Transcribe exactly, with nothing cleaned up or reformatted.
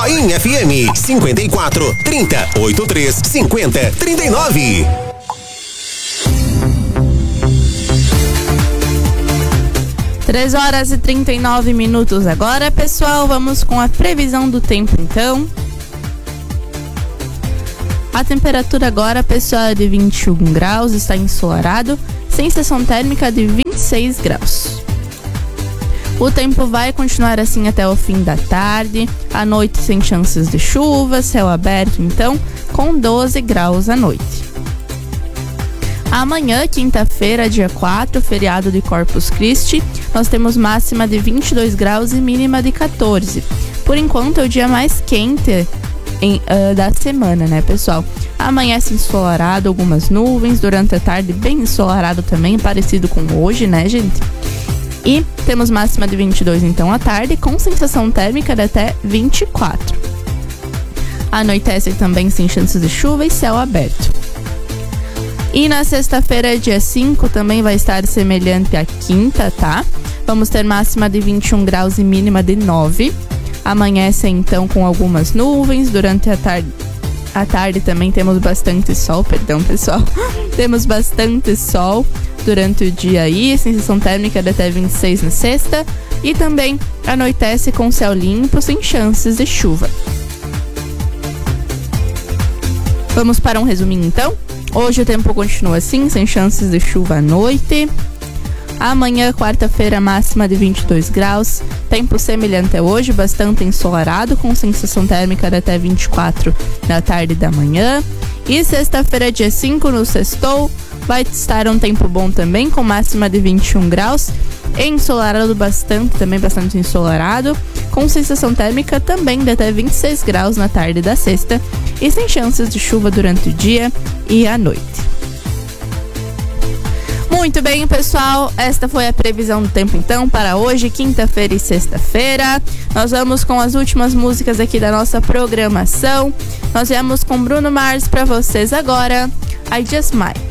Joinha F M cinquenta e quatro, trinta, oitenta e três, cinquenta, trinta e nove. três horas e trinta e nove minutos agora, pessoal. Vamos com a previsão do tempo, então. A temperatura agora, pessoal, é de vinte e um graus, está ensolarado, sensação térmica de vinte e seis graus. O tempo vai continuar assim até o fim da tarde, à noite sem chances de chuva, céu aberto, então, com doze graus à noite. Amanhã, quinta-feira, dia quatro, feriado de Corpus Christi, nós temos máxima de vinte e dois graus e mínima de quatorze. Por enquanto, é o dia mais quente em, uh, da semana, né, pessoal? Amanhece ensolarado, algumas nuvens, durante a tarde bem ensolarado também, parecido com hoje, né, gente? E temos máxima de vinte e dois, então, à tarde, com sensação térmica de até vinte e quatro. Anoitece também sem chances de chuva e céu aberto. E na sexta-feira, dia cinco, também vai estar semelhante à quinta, tá? Vamos ter máxima de vinte e um graus e mínima de nove. Amanhece, então, com algumas nuvens. Durante a tarde, à tarde também temos bastante sol, perdão, pessoal. Temos bastante sol durante o dia aí, sensação térmica de até vinte e seis na sexta. E também anoitece com céu limpo, sem chances de chuva. Vamos para um resuminho, então? Hoje o tempo continua assim, sem chances de chuva à noite. Amanhã, quarta-feira, máxima de vinte e dois graus. Tempo semelhante a hoje, bastante ensolarado, com sensação térmica de até vinte e quatro na tarde da manhã. E sexta-feira, dia cinco, no sextou, vai estar um tempo bom também, com máxima de vinte e um graus. Ensolarado bastante, também bastante ensolarado, com sensação térmica também de até vinte e seis graus na tarde da sexta. E sem chances de chuva durante o dia e à noite. Muito bem, pessoal, esta foi a previsão do tempo, então, para hoje, quinta-feira e sexta-feira. Nós vamos com as últimas músicas aqui da nossa programação. Nós viemos com Bruno Mars para vocês agora, I Just Might.